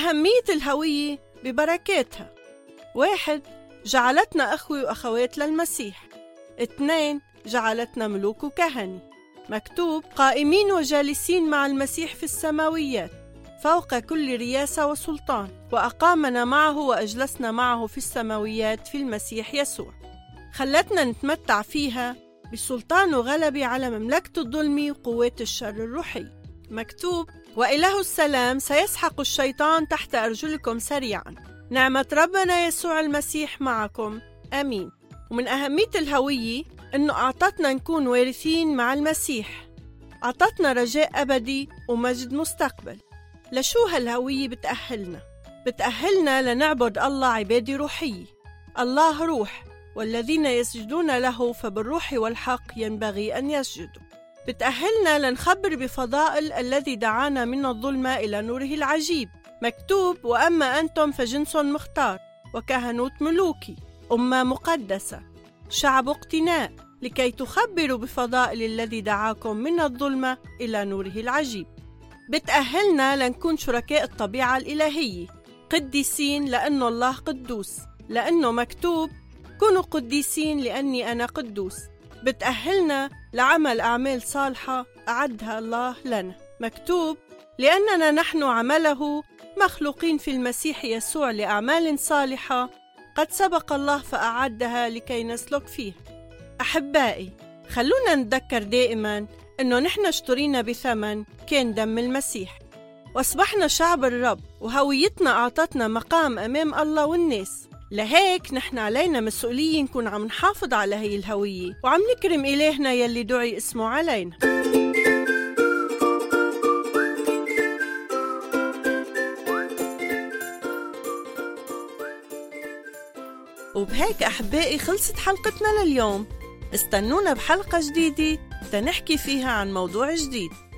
أهمية الهوية ببركاتها: 1. جعلتنا أخوة وأخوات للمسيح. 2. جعلتنا ملوك وكهنة. مكتوب: قائمين وجالسين مع المسيح في السماويات فوق كل رياسة وسلطان، وأقامنا معه وأجلسنا معه في السماويات في المسيح يسوع. خلتنا نتمتع فيها بسلطان وغلبة على مملكة الظلم وقوات الشر الروحي. مكتوب: وإله السلام سيسحق الشيطان تحت أرجلكم سريعا. نعمة ربنا يسوع المسيح معكم. آمين. ومن أهمية الهوية إنه أعطتنا نكون وارثين مع المسيح، أعطتنا رجاء أبدي ومجد مستقبل. لشو هالهوية بتأهلنا لنعبد الله عبادة روحية. الله روح، والذين يسجدون له فبالروح والحق ينبغي أن يسجدوا. بتأهلنا لنخبر بفضائل الذي دعانا من الظلمة إلى نوره العجيب. مكتوب: وأما أنتم فجنس مختار وكهنوت ملوكي، أمة مقدسة، شعب اقتناء، لكي تخبروا بفضائل الذي دعاكم من الظلمة إلى نوره العجيب. بتأهلنا لنكون شركاء الطبيعة الإلهية، قديسين لأنه الله قدوس، لأنه مكتوب: كونوا قديسين لأني أنا قدوس. بتأهلنا لعمل أعمال صالحة أعدها الله لنا. مكتوب: لأننا نحن عمله مخلوقين في المسيح يسوع لأعمال صالحة قد سبق الله فأعدها لكي نسلك فيه. أحبائي، خلونا نتذكر دائما أنه نحن اشترينا بثمن كان دم المسيح، وأصبحنا شعب الرب، وهويتنا أعطتنا مقام أمام الله والناس. لهيك نحن علينا مسؤولية نكون عم نحافظ على هي الهوية وعم نكرم إلهنا يلي دعي اسمه علينا. وبهيك أحبائي خلصت حلقتنا لليوم. استنونا بحلقة جديدة تنحكي فيها عن موضوع جديد.